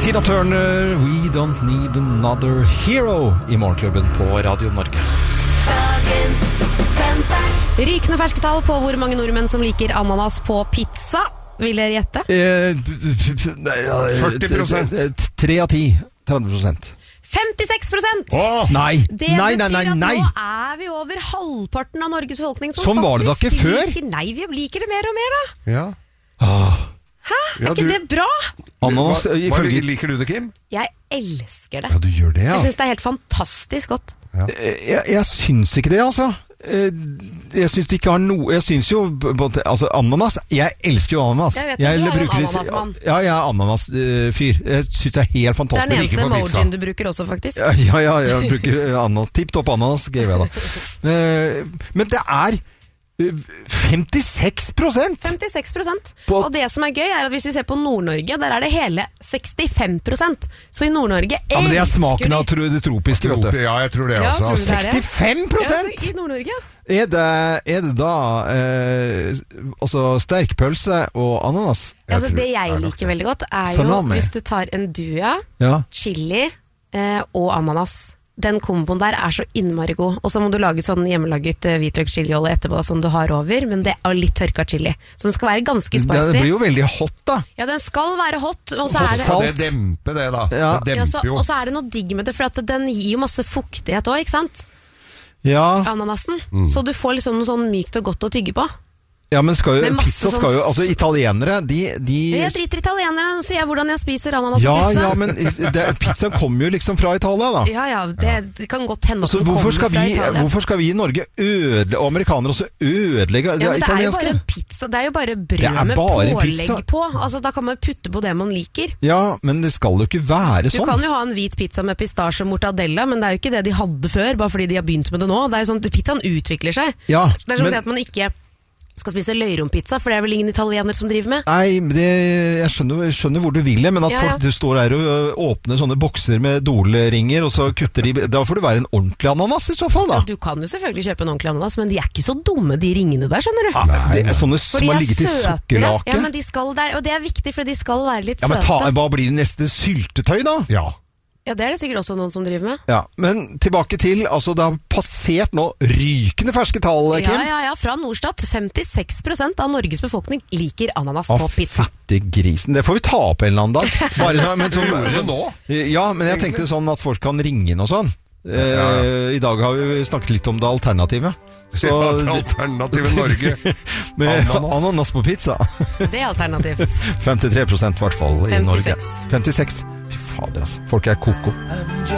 Tina Turner, We Don't Need Another Hero I Morgenklubben på Radio Norge. Rykende ferske tall på hvor mange nordmenn som liker ananas på pizza. Vil dere gjette? 40%. 3 av 10, 30%. 56%! Nei, Det nei. betyr at nå vi over halvparten av Norges befolkning som sånn var det da ikke før? Nei, vi liker det mer og mer da. Ja. Hæ? Ja, ikke det bra? Ananas, ifølge... Liker du det, Kim? Jeg elsker det. Ja, du gjør det, ja. Jeg synes det helt fantastisk godt. Jeg syns ikke det, altså. Jeg syns det ikke har noe. Jeg syns jo altså ananas. Jeg elsker jo ananas. Jeg vet, du er en ananasmann. Ja, jeg er ananasfyr. Jeg syns det er helt fantastisk. Det er den eneste emojien du bruker også, faktisk. Ja, jeg bruker ananas. Tipp topp ananas, skriver jeg da. Men det er 56%! 56%. Og det som er gøy er at hvis vi ser på Nord-Norge, der er det hele 65%. Så i Nord-Norge elsker de... Ja, men det er smaken av det tropiske, vet du. Ja, jeg tror det også. Tror du det er det? 65%? Ja, i Nord-Norge. Er det da altså sterkpølse og ananas? Altså, det jeg liker veldig godt er jo hvis du tar en duja, chili og ananas. Den komboen der er så innmari god. Og så må du lage sånn hjemmelaget hvitløk chiliolje etterpå som du har over, men det er litt tørka chili. Så den skal være ganske spicy. Det blir jo veldig hot da. Ja, den skal være hot. Og så er det... Det demper det da. Ja. Det demper jo. Og så er det noe digg med det, for at den gir jo masse fuktighet også, ikke sant? Ja. Ananasen. Så du får liksom noe sånn mykt og godt å tygge på. Ja, men pizza skal jo, altså italienere, Jeg driter italienere, så sier jeg hvordan jeg spiser ananas på pizza. Ja, men pizzaen kommer jo liksom fra Italia da. Ja, det kan godt hende at altså, den kommer fra Italia. Hvorfor skal vi i Norge ødelegge, og amerikanere også ødelegge det italienske? Det er jo bare en pizza, det er jo bare brød med pålegg på. Altså, da kan man putte på det man liker. Ja, men det skal jo ikke være sånn. Du kan jo ha en hvit pizza med pistasje og mortadella, men det er jo ikke det de hadde før, bare fordi de har begynt med det nå. Det er jo sånn at pizzaen utvikler seg. Ja, det er som å si at man ikke skal spise løyrompizza, for det er vel ingen italiener som driver med? Nei, jeg skjønner hvor du vil det, men at folk står der og åpner sånne bokser med doleringer, og så kutter de, da får det være en ordentlig ananas i så fall da. Ja, du kan jo selvfølgelig kjøpe en ordentlig ananas, men de er ikke så dumme, de ringene der, skjønner du? Det er sånne som har ligget i sukkerlake. Ja, men de skal der, og det er viktig, for de skal være litt søte. Ja, men hva blir det neste syltetøy da? Ja, det er det sikkert også noen som driver med. Ja, men tilbake til, altså det har passert nå rykende ferske tall, Kim. Ja, fra Norstat. 56% av Norges befolkning liker ananas på pizza. Fytte grisen, det får vi ta på en eller annen dag. Men nå? Ja, men jeg tenkte sånn at folk kan ringe inn og sånn. I dag har vi snakket litt om det alternativet. Så alternativet Norge. Med ananas på pizza. Det er alternativt. 53% i hvert fall i Norge. 56. Fy fader altså, folk er koko.